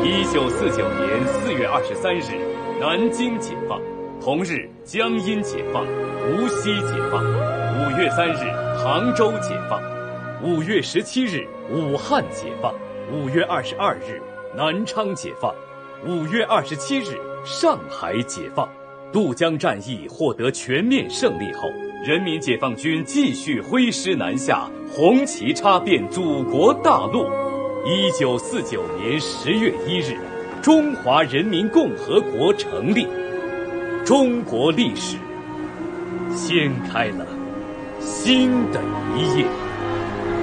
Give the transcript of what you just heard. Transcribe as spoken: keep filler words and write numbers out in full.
一九四九年四月二十三日，南京解放；同日，江阴解放，无锡解放；五月三日，杭州解放；五月十七日，武汉解放；五月二十二日，南昌解放；五月二十七日，上海解放。渡江战役获得全面胜利后，人民解放军继续挥师南下，红旗插遍祖国大陆。一九四九年十月一日，中华人民共和国成立，中国历史掀开了新的一页。